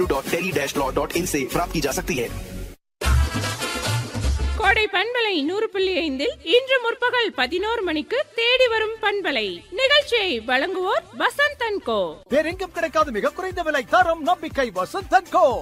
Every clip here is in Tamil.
www.delhi-law.in से प्राप्त की जा सकती है। கோடை பண்பலை 100.5 இன்று முற்பகல் 11 மணிக்கு தேடி வரும் பண்பலை நிகழ்ச்சியை வழங்குவோர் வசந்த் அண்ட் கோ. வேறெங்கும் கிடைக்காத மிக குறைந்த விலை, தரம், நம்பிக்கை. வசந்த் அண்ட் கோ.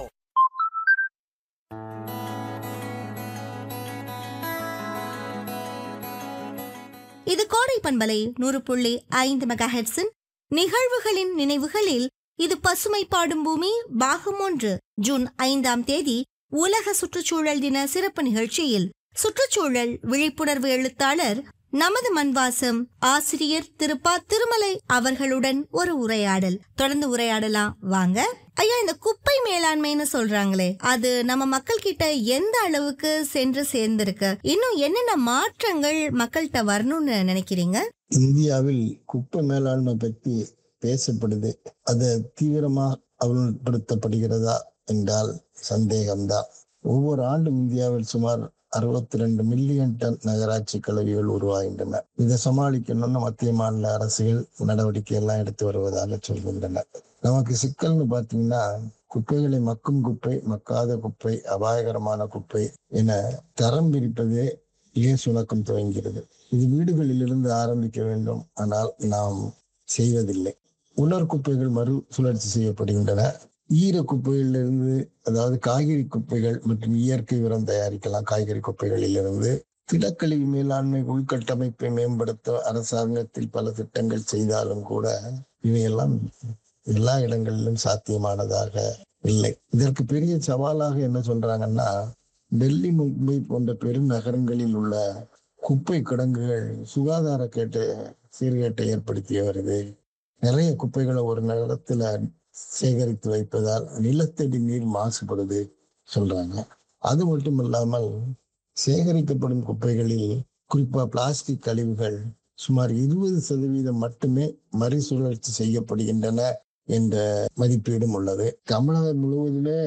இது கோடை பண்பலை 100.5 மெகாஹெர்ட்ஸின் நிகழ்வுகளின் நினைவுகளில் இது பசுமை பாடும் பூமி பாகம் 1 ஜூன் 5ஆம் தேதி உலக சுற்றுச்சூழல் தின சிறப்பு நிகழ்ச்சியில் சுற்றுச்சூழல் விழிப்புணர்வு எழுத்தாளர் நமது மண்வாசம் ஆசிரியர் திருப்பா திருமலை அவர்களுடன் ஒரு உரையாடல். தொடர்ந்து உரையாடலாம் வாங்க. ஐயா, இந்த குப்பை மேலாண்மைன்னு சொல்றாங்களே, அது நம்ம மக்கள் கிட்ட எந்த அளவுக்கு சென்று சேர்ந்திருக்கு? இன்னும் என்னென்ன மாற்றங்கள் மக்கள்கிட்ட வரணும்னு நினைக்கிறீங்க? இந்தியாவில் குப்பை மேலாண்மை பற்றி பேசப்படுது. அது தீவிரமா அமல்படுத்தப்படுகிறதா என்றால் சந்தேகம்தான். ஒவ்வொரு ஆண்டும் இந்தியாவில் சுமார் 62 மில்லியன் டன் நகராட்சி கழிவுகள் உருவாகின்றன. இதை சமாளிக்கணும்னு மத்திய மாநில அரசுகள் நடவடிக்கை எல்லாம் எடுத்து வருவதாக சொல்கின்றன. நமக்கு சிக்கல்னு பாத்தீங்கன்னா, குப்பைகளை மக்கும் குப்பை, மக்காத குப்பை, அபாயகரமான குப்பை என தரம் பிரிப்பதே சுணக்கம் துவங்கிறது. இது வீடுகளிலிருந்து ஆரம்பிக்க வேண்டும், ஆனால் நாம் செய்வதில்லை. உலர் குப்பைகள் மறு சுழற்சி செய்யப்படுகின்றன. ஈர குப்பைகளிலிருந்து, அதாவது காய்கறி குப்பைகள் மற்றும் இயற்கை உரம் தயாரிக்கலாம். காய்கறி குப்பைகளிலிருந்து திடக்கழிவு மேலாண்மை உள்கட்டமைப்பை மேம்படுத்த அரசாங்கத்தில் பல திட்டங்கள் செய்தாலும் கூட இவையெல்லாம் எல்லா இடங்களிலும் சாத்தியமானதாக இல்லை. இதற்கு பெரிய சவாலாக என்ன சொல்றாங்கன்னா, டெல்லி, மும்பை போன்ற பெருநகரங்களில் உள்ள குப்பை கிடங்குகள் சுகாதார சீர்கேட்டை ஏற்படுத்தி வருது. நிறைய குப்பைகளை ஒரு நேரத்துல சேகரித்து வைப்பதால் நிலத்தடி நீர் மாசுபடுது சொல்றாங்க. அது மட்டும் இல்லாமல் சேகரிக்கப்படும் குப்பைகளில் குறிப்பா பிளாஸ்டிக் கழிவுகள் சுமார் 20% மட்டுமே மறுசுழற்சி செய்யப்படுகின்றன என்ற மதிப்பீடும் உள்ளது. தமிழகம் முழுவதுமே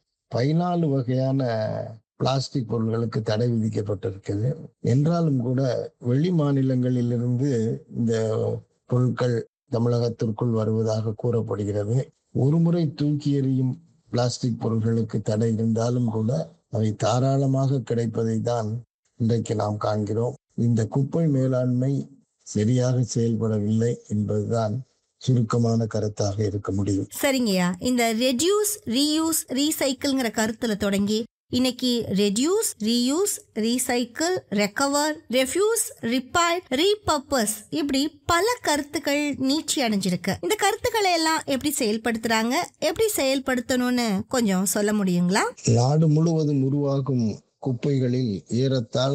14 வகையான பிளாஸ்டிக் பொருட்களுக்கு தடை விதிக்கப்பட்டிருக்கிறது. என்றாலும் கூட வெளி மாநிலங்களிலிருந்து இந்த பொருட்கள் தமிழகத்திற்குள் வருவதாக கூறப்படுகிறது. ஒரு முறை தூக்கி எறியும் பிளாஸ்டிக் பொருட்களுக்கு தடை இருந்தாலும் கூட அவை தாராளமாக கிடைப்பதை தான் இன்றைக்கு நாம் காண்கிறோம். இந்த குப்பை மேலாண்மை சரியாக செயல்படவில்லை என்பதுதான் சுருக்கமான கருத்தாக இருக்க முடியும். சரிங்கய்யா, இந்த ரெடியூஸ், ரீயூஸ், ரீசைக்கிள்ங்கிற கருத்துல தொடங்கி இன்னைக்கு reduce, reuse, recycle, recover, refuse, repair, repurpose இப்படி பல கருத்துக்கள் நீட்சி அடைஞ்சிருக்கு. இந்த கருத்துக்களை எல்லாம் எப்படி செயல்படுத்துறாங்க, எப்படி செயல்படுத்தணும்னு கொஞ்சம் சொல்ல முடியுங்களா? நாடு முழுவதும் உருவாகும் குப்பைகளில் ஏறத்தாழ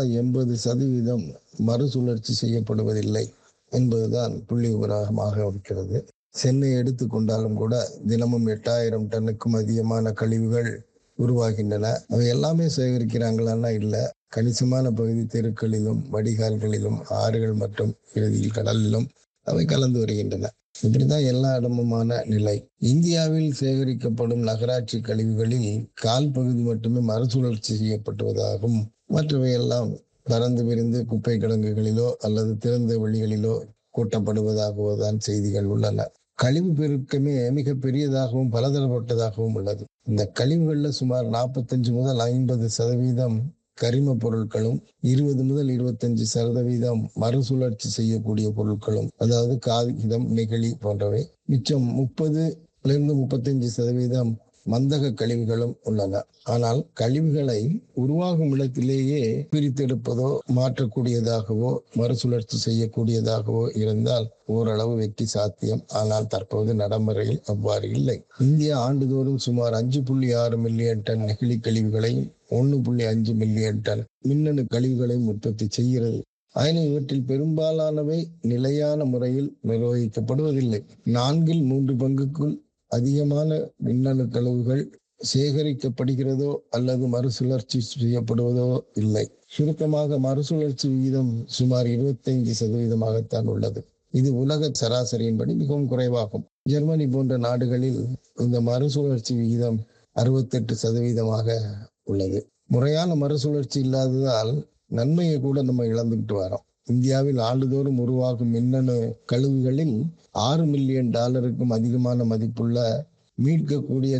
80% மறுசுழற்சி செய்யப்படுவதில்லை என்பதுதான் புள்ளி விவரமாக இருக்கிறது. சென்னை எடுத்துக்கொண்டாலும் கூட தினமும் 8000 டன்னுக்கும் அதிகமான கழிவுகள் உருவாகின்றன. அவை எல்லாமே சேகரிக்கிறாங்களான்னா இல்லை. கணிசமான பகுதி தெருக்களிலும் வடிகால்களிலும் ஆறுகள் மற்றும் இறுதியில் கடலிலும் அவை கலந்து வருகின்றன. இப்படிதான் எல்லா இடமுமான நிலை. இந்தியாவில் சேகரிக்கப்படும் நகராட்சி கழிவுகளில் 1/4 பகுதி மட்டுமே மறுசுழற்சி செய்யப்படுவதாகவும் மற்றவை எல்லாம் பறந்து விரிந்து குப்பை கிடங்குகளிலோ அல்லது திறந்த வெளிகளிலோ கூட்டப்படுவதாகவோதான் செய்திகள் உள்ளன. கழிவு பெருக்கமே மிக பெரியதாகவும் பலதரப்பட்டதாகவும் உள்ளது. இந்த கழிவுகள்ல சுமார் 45 முதல் 50% கரிம பொருட்களும் 20 முதல் 25% மறுசுழற்சி செய்யக்கூடிய பொருட்களும், அதாவது காகிதம், நெகிழி போன்றவை. மிச்சம் 30-35% மந்தக கழிவுகளும் உள்ளன. ஆனால் கழிவுகளை உருவாகும் இடத்திலேயே பிரித்தெடுப்பதோ மாற்றக்கூடியதாகவோ மறுசுழற்சி செய்யக்கூடியதாகவோ இருந்தால் ஓரளவு வெற்றி சாத்தியம். ஆனால் தற்போது நடைமுறையில் அவ்வாறு இல்லை. இந்தியா ஆண்டுதோறும் சுமார் 5.6 மில்லியன் டன் நெகிழி கழிவுகளையும் 1.5 மில்லியன் டன் மின்னணு கழிவுகளையும் உற்பத்தி செய்கிறது. ஆனால் இவற்றில் பெரும்பாலானவை நிலையான முறையில் நிர்வகிக்கப்படுவதில்லை. 4/3 பங்குக்குள் அதிகமான மின்னணு கழிவுகள் சேகரிக்கப்படுகிறதோ அல்லது மறுசுழற்சி செய்யப்படுவதோ இல்லை. சுருக்கமாக மறுசுழற்சி விகிதம் சுமார் 25%-ஆகத்தான் உள்ளது. இது உலக சராசரியின்படி மிகவும் குறைவாகும். ஜெர்மனி போன்ற நாடுகளில் இந்த மறுசுழற்சி விகிதம் 68%-ஆக உள்ளது. முறையான மறுசுழற்சி இல்லாததால் நன்மையை கூட நம்ம இழந்துகிட்டு வரோம். இந்தியாவில் ஆண்டுதோறும் உருவாகும் மின்னணு கழிவுகளில் $6 மில்லியன் அதிகமான மதிப்புள்ள மீட்கக்கூடிய